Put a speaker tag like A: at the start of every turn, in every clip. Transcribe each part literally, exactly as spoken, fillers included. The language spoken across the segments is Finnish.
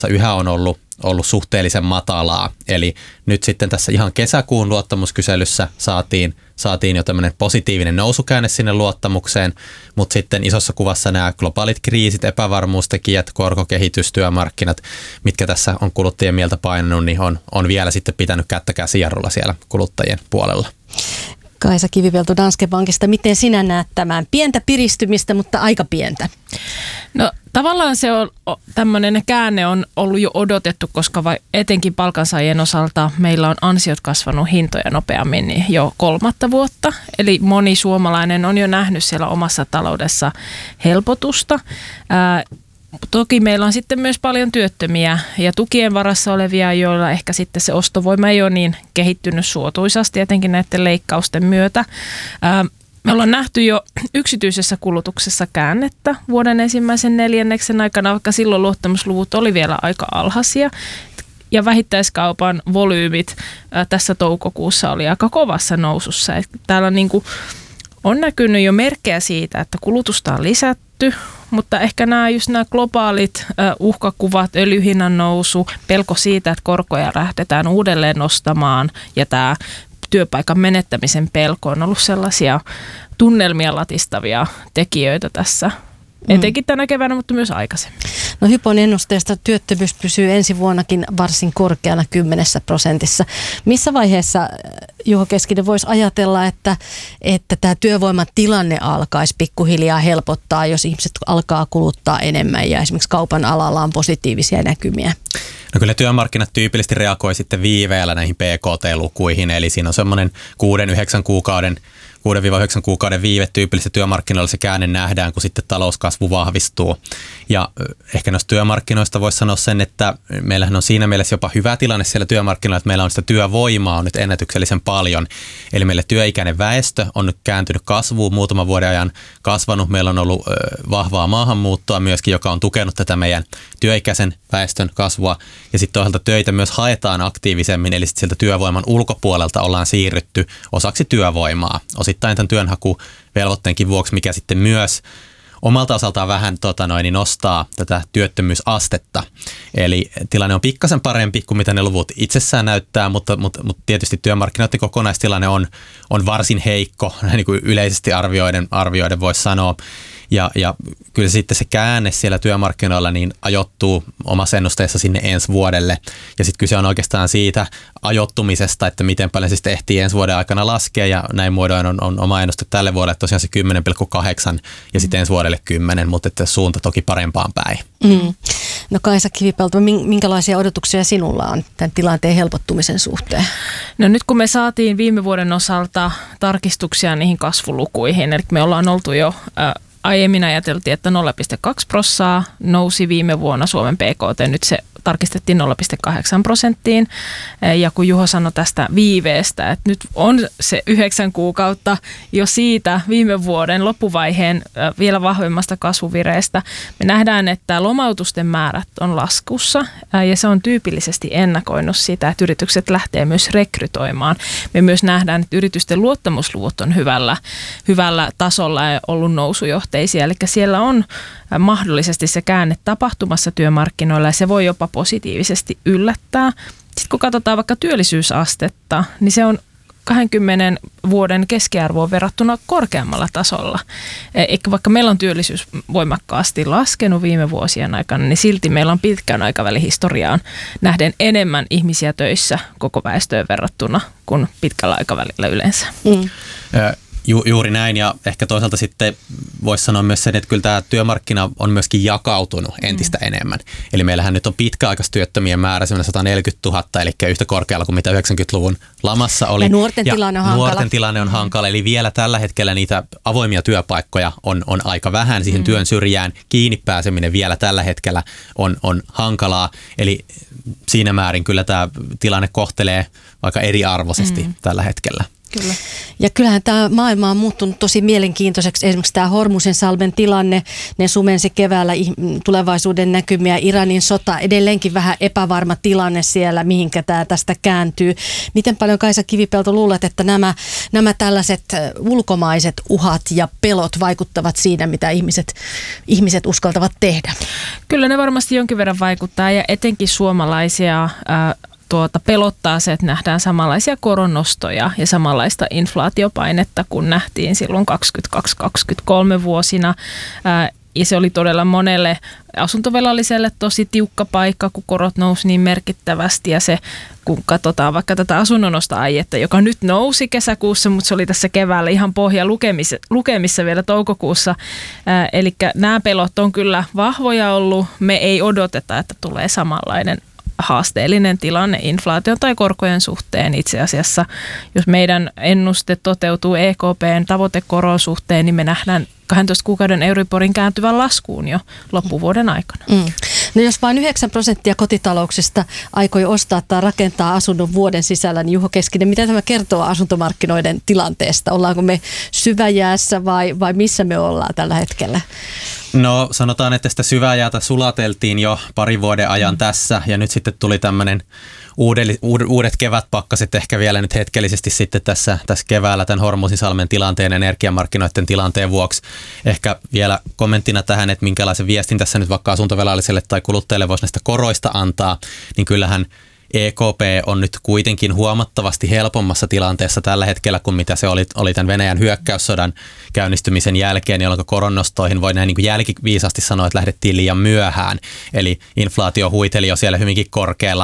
A: yhä on ollut, ollut suhteellisen matalaa. Eli nyt sitten tässä ihan kesäkuun luottamuskyselyssä saatiin, saatiin jo tämmöinen positiivinen nousukäänne sinne luottamukseen, mutta sitten isossa kuvassa nämä globaalit kriisit, epävarmuustekijät, korkokehitys, työmarkkinat, mitkä tässä on kuluttajien mieltä painanut, niin on, on vielä sitten pitänyt kättä käsijarrulla siellä kuluttajien puolella.
B: Kaisa Kivipelto Danske Bankista, miten sinä näet tämän? Pientä piristymistä, mutta aika pientä.
C: No tavallaan se on tämmöinen käänne on ollut jo odotettu, koska vai etenkin palkansaajien osalta meillä on ansiot kasvanut hintoja nopeammin niin jo kolmatta vuotta. Eli moni suomalainen on jo nähnyt siellä omassa taloudessa helpotusta. Ää, Toki meillä on sitten myös paljon työttömiä ja tukien varassa olevia, joilla ehkä sitten se ostovoima ei ole niin kehittynyt suotuisasti, etenkin näiden leikkausten myötä. Me ollaan nähty jo yksityisessä kulutuksessa käännettä vuoden ensimmäisen neljänneksen aikana, vaikka silloin luottamusluvut oli vielä aika alhaisia. Ja vähittäiskaupan volyymit tässä toukokuussa oli aika kovassa nousussa. Täällä niin kuin on näkynyt jo merkkejä siitä, että kulutusta on lisätty, mutta ehkä nämä just nämä globaalit uhkakuvat, öljyhinnan nousu, pelko siitä, että korkoja lähdetään uudelleen nostamaan ja tämä työpaikan menettämisen pelko on ollut sellaisia tunnelmia latistavia tekijöitä tässä. Etenkin tänä keväänä, mutta myös aikaisemmin.
B: No Hypon ennusteesta työttömyys pysyy ensi vuonnakin varsin korkeana kymmenessä prosentissa. Missä vaiheessa Juho Keskinen voisi ajatella, että, että tämä työvoiman tilanne alkaisi pikkuhiljaa helpottaa, jos ihmiset alkaa kuluttaa enemmän ja esimerkiksi kaupan alalla on positiivisia näkymiä?
A: No kyllä työmarkkinat tyypillisesti reagoi sitten viiveellä näihin P K T-lukuihin, eli siinä on semmoinen kuuden yhdeksän kuukauden kuuden yhdeksän kuukauden viive tyypillisesti työmarkkinoilla se käänne nähdään, kun sitten talouskasvu vahvistuu. Ja ehkä noista työmarkkinoista voisi sanoa sen, että meillähän on siinä mielessä jopa hyvä tilanne siellä työmarkkinoilla, että meillä on sitä työvoimaa on nyt ennätyksellisen paljon. Eli meille työikäinen väestö on nyt kääntynyt kasvuun muutaman vuoden ajan kasvanut. Meillä on ollut vahvaa maahanmuuttoa myöskin, joka on tukenut tätä meidän työikäisen väestön kasvua. Ja sitten toisaalta töitä myös haetaan aktiivisemmin, eli sieltä työvoiman ulkopuolelta ollaan siirrytty osaksi työvoimaa. Osittain tämän työnhakuvelvoitteenkin vuoksi, mikä sitten myös omalta osaltaan vähän tota noin, niin nostaa tätä työttömyysastetta. Eli tilanne on pikkasen parempi kuin mitä ne luvut itsessään näyttää, mutta, mutta, mutta tietysti työmarkkinoiden kokonaistilanne on, on varsin heikko, niin kuin yleisesti arvioiden, arvioiden voisi sanoa. Ja, ja kyllä sitten se käänne siellä työmarkkinoilla niin ajoittuu omassa ennusteessa sinne ensi vuodelle. Ja sitten kyse on oikeastaan siitä ajoittumisesta, että miten paljon se sitten ehtii ensi vuoden aikana laskea. Ja näin muodoin on, on oma ennuste tälle vuodelle tosiaan se kymmenen pilkku kahdeksan ja sitten ensi vuodelle kymmenen, mutta että suunta toki parempaan päin.
B: Mm. No Kaisa Kivipelto, minkälaisia odotuksia sinulla on tämän tilanteen helpottumisen suhteen?
C: No nyt kun me saatiin viime vuoden osalta tarkistuksia niihin kasvulukuihin, eli me ollaan oltu jo äh, aiemmin ajateltiin, että nolla pilkku kaksi prosenttia nousi viime vuonna Suomen P K T, nyt se tarkistettiin nolla pilkku kahdeksan prosenttiin. Ja kun Juho sanoi tästä viiveestä, että nyt on se yhdeksän kuukautta jo siitä viime vuoden loppuvaiheen vielä vahvemmasta kasvuvireestä. Me nähdään, että lomautusten määrät on laskussa ja se on tyypillisesti ennakoinut sitä, että yritykset lähtee myös rekrytoimaan. Me myös nähdään, että yritysten luottamusluvut on hyvällä, hyvällä tasolla ja ollut nousujohteisia. Eli siellä on mahdollisesti se käänne tapahtumassa työmarkkinoilla ja se voi jopa positiivisesti yllättää. Sitten kun katsotaan vaikka työllisyysastetta, niin se on kaksikymmentä vuoden keskiarvoon verrattuna korkeammalla tasolla. Eikä vaikka meillä on työllisyys voimakkaasti laskenut viime vuosien aikana, niin silti meillä on pitkän aikavälin historiaan nähden enemmän ihmisiä töissä koko väestöön verrattuna kuin pitkällä aikavälillä yleensä. Mm.
A: Ju, juuri näin, ja ehkä toisaalta sitten voisi sanoa myös sen, että kyllä tämä työmarkkina on myöskin jakautunut entistä mm. enemmän. Eli meillähän nyt on pitkäaikaistyöttömien määrä semmoinen sata neljäkymmentätuhatta, eli yhtä korkealla kuin mitä yhdeksänkymmentäluvun lamassa oli.
B: Ja nuorten ja tilanne on hankala.
A: Nuorten tilanne on mm. hankala, eli vielä tällä hetkellä niitä avoimia työpaikkoja on, on aika vähän. Siihen mm. työn syrjään kiinni pääseminen vielä tällä hetkellä on, on hankalaa. Eli siinä määrin kyllä tämä tilanne kohtelee aika eriarvoisesti mm. tällä hetkellä
C: Kyllä.
B: Ja kyllähän tämä maailma on muuttunut tosi mielenkiintoiseksi. Esimerkiksi tämä Hormusin-salmen tilanne, ne sumensi keväällä tulevaisuuden näkymiä. Iranin sota, edelleenkin vähän epävarma tilanne siellä, mihinkä tämä tästä kääntyy. Miten paljon, Kaisa Kivipelto, luulet, että nämä, nämä tällaiset ulkomaiset uhat ja pelot vaikuttavat siinä, mitä ihmiset, ihmiset uskaltavat tehdä?
C: Kyllä ne varmasti jonkin verran vaikuttaa, ja etenkin suomalaisia ää, Tuota, pelottaa se, että nähdään samanlaisia koronnostoja ja samanlaista inflaatiopainetta kuin nähtiin silloin kaksikymmentäkaksi kaksikymmentäkolme vuosina. Ää, ja se oli todella monelle asuntovelalliselle tosi tiukka paikka, kun korot nousi niin merkittävästi. Ja se, kun katsotaan vaikka tätä asunnonosta-aietta, joka nyt nousi kesäkuussa, mutta se oli tässä keväällä ihan pohja lukemissa, lukemissa vielä toukokuussa. Ää, eli nämä pelot on kyllä vahvoja ollut. Me ei odoteta, että tulee samanlainen haasteellinen tilanne inflaation tai korkojen suhteen. Itse asiassa, jos meidän ennuste toteutuu E K P:n tavoitekoron suhteen, niin me nähdään kahdentoista kuukauden Euriborin kääntyvän laskuun jo loppuvuoden aikana. Mm.
B: No jos vain yhdeksän prosenttia kotitalouksista aikoi ostaa tai rakentaa asunnon vuoden sisällä, niin Juho Keskinen, mitä tämä kertoo asuntomarkkinoiden tilanteesta? Ollaanko me syväjäässä vai, vai missä me ollaan tällä hetkellä?
A: No sanotaan, että sitä syväjäätä sulateltiin jo pari vuoden ajan tässä, ja nyt sitten tuli tämmöinen uudet kevätpakkaset ehkä vielä nyt hetkellisesti sitten tässä, tässä keväällä tämän Hormusin-salmen tilanteen, energiamarkkinoiden tilanteen vuoksi. Ehkä vielä kommenttina tähän, että minkälaisen viestin tässä nyt vaikka asuntovelalliselle tai kuluttajalle voisi näistä koroista antaa, niin kyllähän E K P on nyt kuitenkin huomattavasti helpommassa tilanteessa tällä hetkellä kuin mitä se oli, oli tämän Venäjän hyökkäyssodan käynnistymisen jälkeen, jolloin koronnostoihin voi näin niin kuin jälkiviisasti sanoa, että lähdettiin liian myöhään. Eli inflaatio huiteli jo siellä hyvinkin korkealla,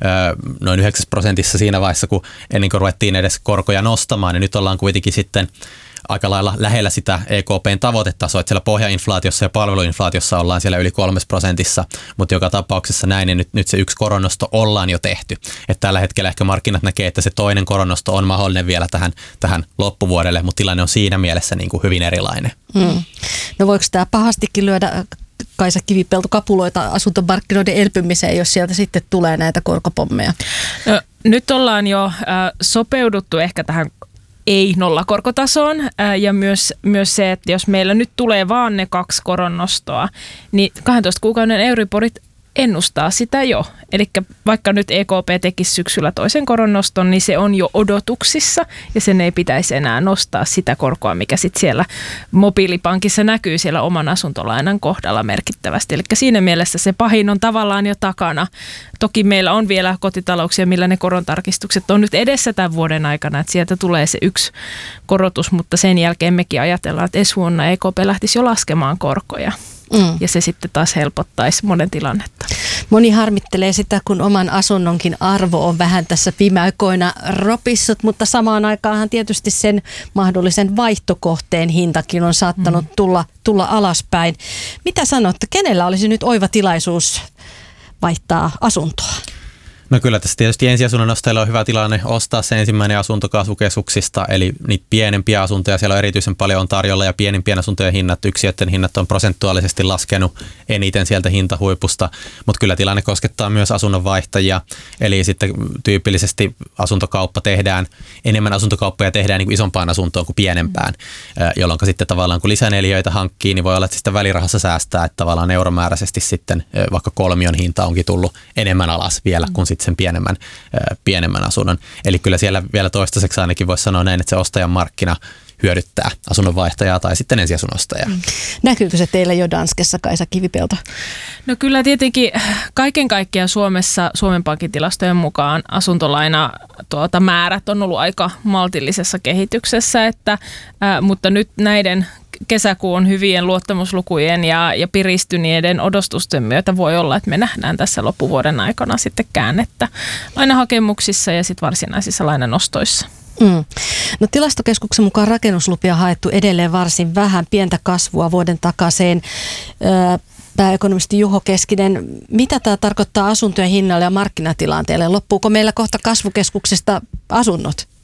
A: noin yhdeksässä prosentissa siinä vaiheessa, kun ennen kuin ruvettiin edes korkoja nostamaan, niin nyt ollaan kuitenkin sitten aika lailla lähellä sitä E K P:n tavoitetasoa, että siellä pohjainflaatiossa ja palveluinflaatiossa ollaan siellä yli kolmessa prosentissa, mutta joka tapauksessa näin, niin nyt, nyt se yksi koronnosto ollaan jo tehty. Että tällä hetkellä ehkä markkinat näkee, että se toinen koronnosto on mahdollinen vielä tähän, tähän loppuvuodelle, mutta tilanne on siinä mielessä niin kuin hyvin erilainen. Hmm.
B: No voiko tämä pahastikin lyödä, Kaisa Kivipelto, kapuloita asuntomarkkinoiden elpymiseen, jos sieltä sitten tulee näitä korkopommeja?
C: No, nyt ollaan jo äh, sopeuduttu ehkä tähän ei nollakorkotasoon ja myös, myös se, että jos meillä nyt tulee vaan ne kaksi koronnostoa, niin kahdentoista kuukauden Euriborit ennustaa sitä jo. Eli vaikka nyt E K P tekisi syksyllä toisen koronnoston, niin se on jo odotuksissa ja sen ei pitäisi enää nostaa sitä korkoa, mikä sitten siellä mobiilipankissa näkyy siellä oman asuntolainan kohdalla merkittävästi. Eli siinä mielessä se pahin on tavallaan jo takana. Toki meillä on vielä kotitalouksia, millä ne korontarkistukset on nyt edessä tämän vuoden aikana, että sieltä tulee se yksi korotus, mutta sen jälkeen mekin ajatellaan, että ensi vuonna E K P lähtisi jo laskemaan korkoja. Mm. Ja se sitten taas helpottaisi monen tilannetta.
B: Moni harmittelee sitä, kun oman asunnonkin arvo on vähän tässä viime aikoina ropissut, mutta samaan aikaanhan tietysti sen mahdollisen vaihtokohteen hintakin on saattanut mm. tulla, tulla alaspäin. Mitä sanotte, kenellä olisi nyt oiva tilaisuus vaihtaa asuntoa?
A: No kyllä tässä tietysti ensiasunnon ostajilla on hyvä tilanne ostaa se ensimmäinen asunto kasvukeskuksista, eli niitä pienempiä asuntoja siellä on erityisen paljon on tarjolla ja pienimpien asuntojen hinnat, yksiöiden hinnat on prosentuaalisesti laskenut eniten sieltä hintahuipusta, mutta kyllä tilanne koskettaa myös asunnonvaihtajia, eli sitten tyypillisesti asuntokauppa tehdään, enemmän asuntokauppoja tehdään niin kuin isompaan asuntoon kuin pienempään, jolloin sitten tavallaan kun lisäneliöitä hankkii, niin voi olla, että sitä välirahassa säästää, että tavallaan euromääräisesti sitten vaikka kolmion hinta onkin tullut enemmän alas vielä kuin sitten sen pienemmän, pienemmän asunnon. Eli kyllä siellä vielä toistaiseksi ainakin voisi sanoa näin, että se ostajan markkina hyödyttää asunnonvaihtajaa tai sitten ensiasunnostajaa. Mm.
B: Näkyykö se teillä jo Danskessa, Kaisa Kivipelto?
C: No kyllä tietenkin kaiken kaikkiaan Suomessa Suomen Pankin tilastojen mukaan asuntolaina tuota, määrät on ollut aika maltillisessa kehityksessä, että, ää, mutta nyt näiden kesäkuun hyvien luottamuslukujen ja, ja piristyneiden odotusten myötä voi olla, että me nähdään tässä loppuvuoden aikana sitten käännettä lainahakemuksissa ja sitten varsinaisissa lainanostoissa.
B: Mm. No tilastokeskuksen mukaan rakennuslupia haettu edelleen varsin vähän, pientä kasvua vuoden takaiseen. Öö, pääekonomisti Juho Keskinen, mitä tämä tarkoittaa asuntojen hinnalle ja markkinatilanteelle? Loppuuko meillä kohta kasvukeskuksista asunnot?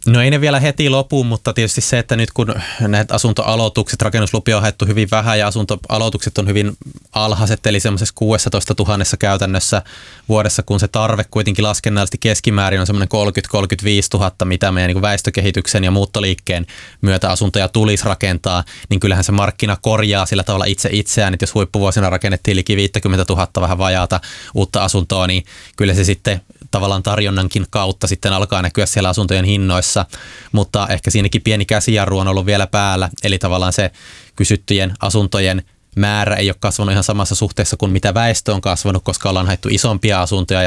A: No ei ne vielä heti lopu, mutta tietysti se, että nyt kun näitä asuntoaloitukset, rakennuslupia on haettu hyvin vähän ja asuntoaloitukset on hyvin alhaiset, eli semmoisessa kuusitoista tuhatta käytännössä vuodessa, kun se tarve kuitenkin laskennallisesti keskimäärin on semmoinen kolmekymmentä kolmekymmentäviisi tuhatta, mitä meidän niin väestökehityksen ja muuttoliikkeen myötä asuntoja tulisi rakentaa, niin kyllähän se markkina korjaa sillä tavalla itse itseään, että jos huippuvuosina rakennettiin liki viisikymmentätuhatta vähän vajaata uutta asuntoa, niin kyllä se sitten tavallaan tarjonnankin kautta sitten alkaa näkyä siellä asuntojen hinnoissa, mutta ehkä siinäkin pieni käsijarru on ollut vielä päällä, eli tavallaan se kysyttyjen asuntojen määrä ei ole kasvanut ihan samassa suhteessa kuin mitä väestö on kasvanut, koska ollaan haettu isompia asuntoja